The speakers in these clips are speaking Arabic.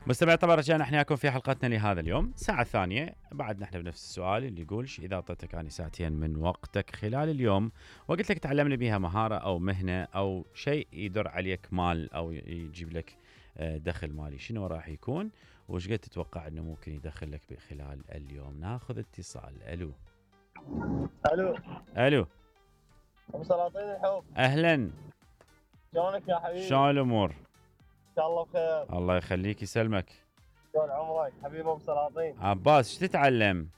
مستمعي طبعا رجعنا احنا وياكم في حلقتنا لهذا اليوم، الساعة الثانية بعد نحن بنفس السؤال اللي يقولش إذا أعطيتك أنا ساعتين من وقتك خلال اليوم وقلت لك تعلم لي بها مهارة أو مهنة أو شيء يدر عليك مال أو يجيب لك دخل مالي، شنو راح يكون؟ وش قد تتوقع أنه ممكن يدخل لك خلال اليوم؟ ناخذ اتصال. ألو ألو ابو سلاطين الحب، أهلا، شلونك يا حبيبي؟ شلون الأمور؟ ان شاء الله بخير. الله يخليك يسلمك. شلون عمرك حبيبي ابو سلاطين؟ عباس ايش تتعلم؟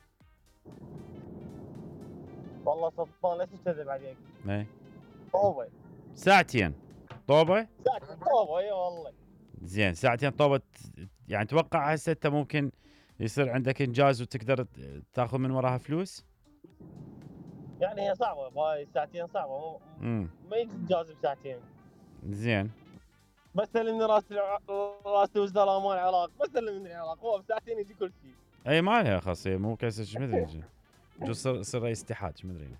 والله سلطان ليش تكذب عليك؟ ايه طوبه ساعتين طوبة؟ طوبه اي والله. زين ساعتين طوبة، يعني توقع هسه انت ممكن يصير عندك انجاز وتقدر تاخذ من وراها فلوس؟ يعني هي صعبه، هاي ساعتين صعبه، ما ينجاز بساعتين. زين بس سلمني راس وزير الامان العراق، بس سلمني العراق هو بساعتين يجي كل شيء. اي ما لها خاصية، مو كاسة شو مدري جو صير رئيس اتحاد شو مدري.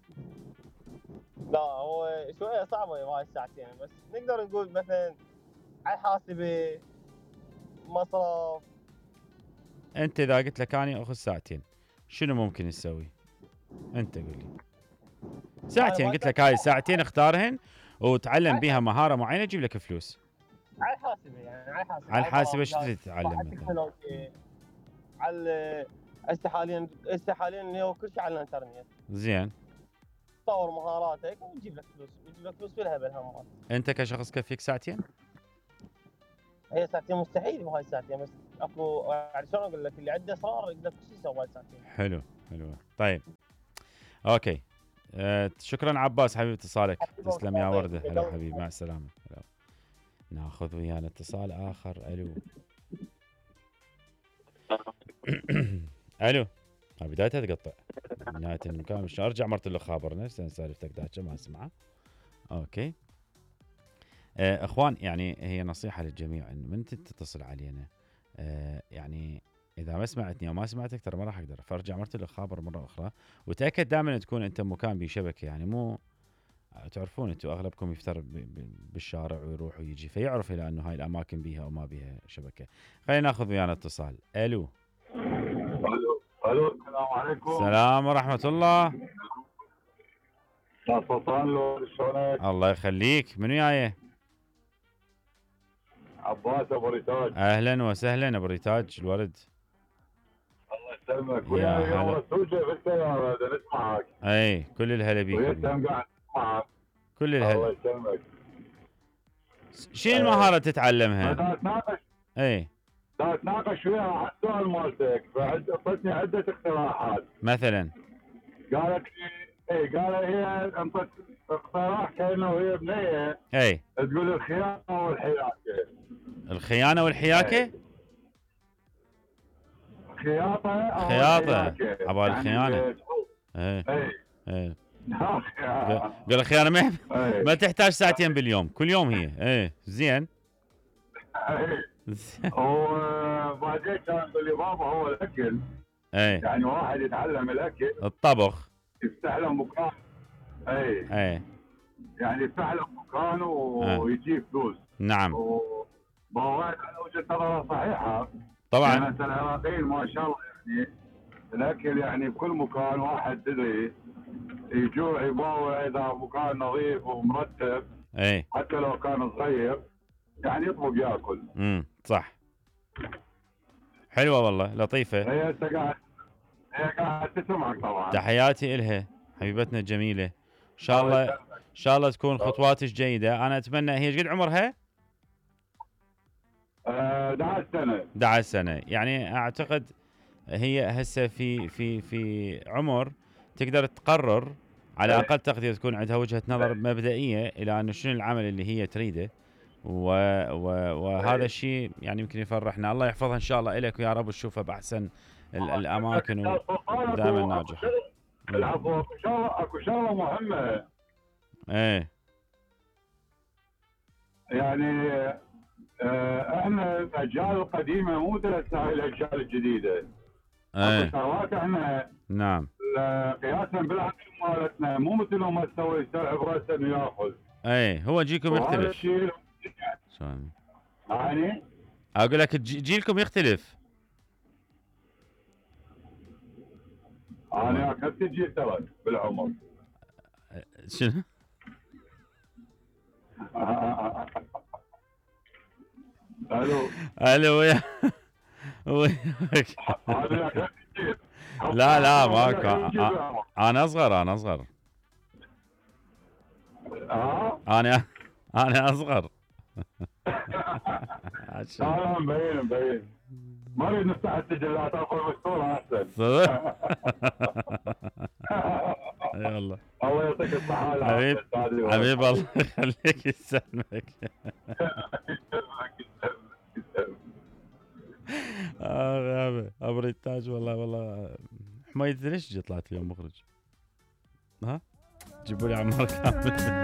لا هو شويه صعبه هاي الساعتين، بس نقدر نقول مثلا على حاسبه مصرف. انت اذا قلت لك اني اخذ ساعتين شنو ممكن تسوي؟ انت قول لي. ساعتين قلت لك هاي ساعتين اختارهن وتعلم بيها مهارة معينة تجيب لك فلوس. على الحاسبه يعني على الحاسبة ايش تريد تتعلم مثلا؟ على هسه حاليا اللي هو كل شيء على الانترنت. زين تطور مهاراتك وتجيب لك فلوس، وتجيب لك فلوس بالهبل هم. انت كشخص كفيك ساعتين؟ هي ساعتين مستحيل بهاي الساعتين، بس اكو يعني شلون اقول لك اللي عنده اصرار يقدر كل شيء يسوي هاي الساعتين. حلو طيب اوكي. شكرا عباس حبيبي اتصالك، تسلم يا ورده. هلا حبيبي مع السلامه. هلا. ناخذ ويانا اتصال اخر. الو الو بدايتها تقطع نهايه المكان، مش ارجع مرت له خابرنا سالفتك ذاك ما اسمعها. اوكي اخوان، يعني هي نصيحه للجميع انه من تتصل علينا يعني اذا ما سمعتني او ما سمعتك ترى ما راح اقدر، فارجع مرت له خابر مره اخرى وتاكد دائما تكون انت مكان بشبكه، يعني مو تعرفون انتم اغلبكم يفتر بالشارع ويروح ويجي فيعرف الى انه هاي الاماكن بيها او ما بيها شبكه. خلينا ناخذ ويانا اتصال. الو السلام عليكم. السلام ورحمه الله. يا سلطان لو شلونك؟ الله يخليك، من وياي؟ عباس ابو ريتاج. اهلا وسهلا ابو ريتاج الورد. الله يسلمك. يا ويا هلا. رسوجه في السياره نسمعك. اي كل الهلا بيك. ويا قاعد نسمعك. كل الله الهلا. يسلمك. شنو المهاره تتعلمها؟ دا اتناقش وياها على السؤال مالتك، فاعطتني عده اقتراحات. مثلا قالت لي هي انطت اقتراح كانه هي بنيه. اي تقول الخيانه والحياكه. الخيانه والحياكه؟ خياطه عبال الخيانه. اي قال الخيانه ما تحتاج ساعتين باليوم، كل يوم هي. زين. وبعدين كان يقول لي بابا هو الاكل. يعني واحد يتعلم الاكل الطبخ يفتح له مكان. يعني يفتح له مكان ويجيب فلوس. نعم. وبواعد على وجهه نظره صحيحه طبعا. يعني مثلا العراقيين ما شاء الله يعني الاكل يعني بكل مكان واحد تدري يجوع يباوع اذا مكان نظيف ومرتب. حتى لو كان صغير يعني يطلب ياكل. صح. حلوه والله لطيفه. هي قاعد تسمعك طبعا. تحياتي إلها حبيبتنا الجميله. ان شاء الله تكون خطواتك جيده. انا اتمنى. هي ايش قد عمرها؟ 11 سنه. 11 سنه، يعني اعتقد هي هسه في عمر تقدر تقرر على اقل تقدير، تكون عندها وجهه نظر مبدئيه الى انه شنو العمل اللي هي تريده وهذا الشيء يعني يمكن يفرحنا. الله يحفظها ان شاء الله الك ويا رب تشوفها باحسن الاماكن ودائما ناجحه. العفو. اكو شغله مهمه. يعني احنا الاجيال القديمه مو مثل الاجيال الجديده. اكو ثروات احنا. نعم. قياسا بالعقل مالتنا مو مثل ما تسوي يستوعب راسه انه ياخذ. هو جيكم يختلف. يعني اقول لك جيلكم يختلف. انا اكلت جيل ترى بالعمر. شنو؟ الو الو وياك. انا اكلت جيل. لا ماكو. انا اصغر. انا اصغر. لا مبين ما اريد نفتح السجلات، اخذ مشهوره احسن. يلا الله يعطيك الصحه حبيب الله يخليك يسلمك. غابة ابو التاج. والله حماية ليش طلعت اليوم مخرج؟ ها جيبوا لي عمار كامل.